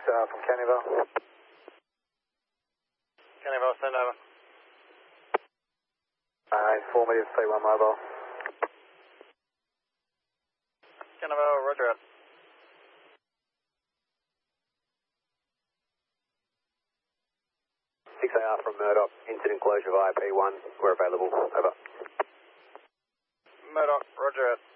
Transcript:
6AR from Cannyvale. Cannyvale, send over. Informative, C1 mobile. Cannyvale, roger out. 6AR from Murdoch, incident closure via P1, we're available, over. Murdoch, roger out.